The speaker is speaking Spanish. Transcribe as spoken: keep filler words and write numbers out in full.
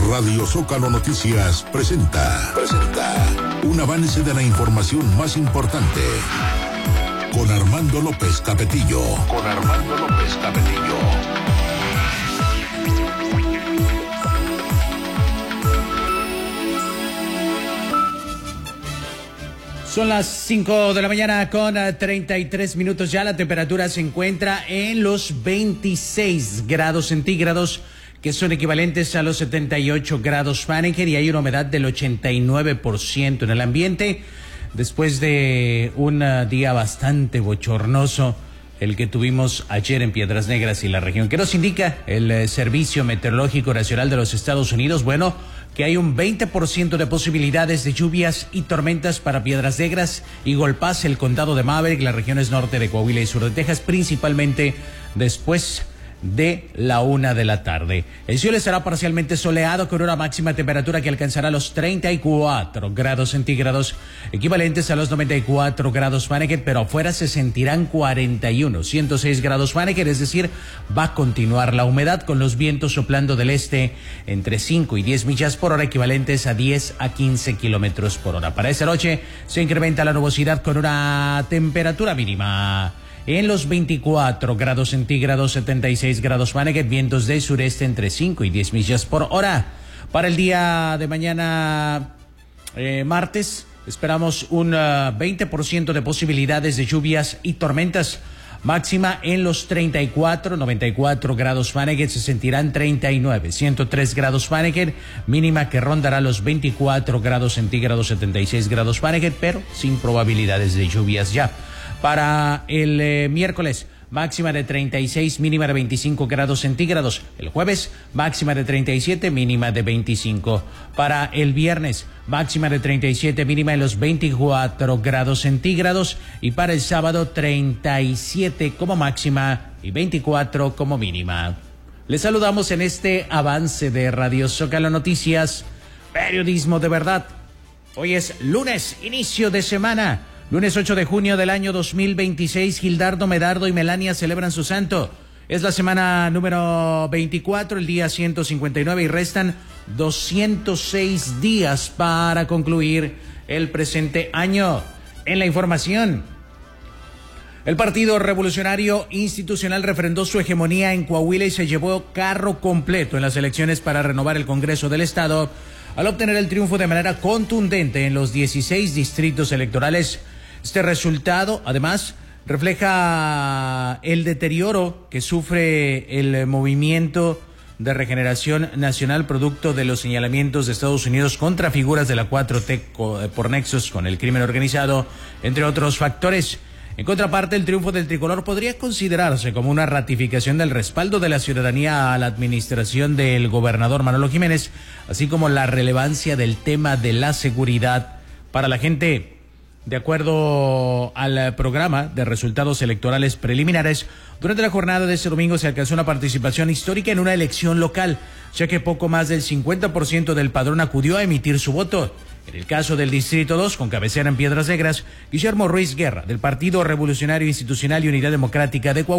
Radio Zócalo Noticias presenta, presenta un avance de la información más importante con Armando López Capetillo. Con Armando López Capetillo. Son las cinco de la mañana con treinta y tres minutos ya. La temperatura se encuentra en los veintiséis grados centígrados, que son equivalentes a los setenta y ocho grados Fahrenheit, y hay una humedad del ochenta y nueve por ciento en el ambiente. Después de un día bastante bochornoso, el que tuvimos ayer en Piedras Negras y la región. ¿Qué nos indica el eh, Servicio Meteorológico Nacional de los Estados Unidos? Bueno, que hay un veinte por ciento de posibilidades de lluvias y tormentas para Piedras Negras, Eagle Pass, el condado de Maverick, las regiones norte de Coahuila y sur de Texas, principalmente después de la una de la tarde. El cielo estará parcialmente soleado con una máxima temperatura que alcanzará los treinta y cuatro grados centígrados, equivalentes a los noventa y cuatro grados Fahrenheit, pero afuera se sentirán cuarenta y uno, ciento seis grados Fahrenheit, es decir, va a continuar la humedad con los vientos soplando del este entre cinco y diez millas por hora, equivalentes a diez a quince kilómetros por hora. Para esta noche se incrementa la nubosidad con una temperatura mínima en los veinticuatro grados centígrados, setenta y seis grados Fahrenheit, vientos de sureste entre cinco y diez millas por hora. Para el día de mañana, eh, martes, esperamos un uh, veinte por ciento de posibilidades de lluvias y tormentas. Máxima en los treinta y cuatro, noventa y cuatro grados Fahrenheit, se sentirán treinta y nueve, ciento tres grados Fahrenheit, mínima que rondará los veinticuatro grados centígrados, setenta y seis grados Fahrenheit, pero sin probabilidades de lluvias ya. Para el eh, miércoles, máxima de treinta y seis, mínima de veinticinco grados centígrados. El jueves, máxima de treinta y siete, mínima de veinticinco. Para el viernes, máxima de treinta y siete, mínima de los veinticuatro grados centígrados. Y para el sábado, treinta y siete como máxima y veinticuatro como mínima. Les saludamos en este avance de Radio Zócalo Noticias, periodismo de verdad. Hoy es lunes, inicio de semana. Lunes ocho de junio del año dos mil veintiséis, Gildardo, Medardo y Melania celebran su santo. Es la semana número veinticuatro, el día ciento cincuenta y nueve, y restan doscientos seis días para concluir el presente año. En la información, el Partido Revolucionario Institucional refrendó su hegemonía en Coahuila y se llevó carro completo en las elecciones para renovar el Congreso del Estado, al obtener el triunfo de manera contundente en los dieciséis distritos electorales. Este resultado, además, refleja el deterioro que sufre el movimiento de regeneración nacional producto de los señalamientos de Estados Unidos contra figuras de la cuatro T por nexos con el crimen organizado, entre otros factores. En contraparte, el triunfo del tricolor podría considerarse como una ratificación del respaldo de la ciudadanía a la administración del gobernador Manolo Jiménez, así como la relevancia del tema de la seguridad para la gente. De acuerdo al programa de resultados electorales preliminares, durante la jornada de este domingo se alcanzó una participación histórica en una elección local, ya que poco más del cincuenta por ciento del padrón acudió a emitir su voto. En el caso del Distrito dos, con cabecera en Piedras Negras, Guillermo Ruiz Guerra, del Partido Revolucionario Institucional y Unidad Democrática de Coahuila,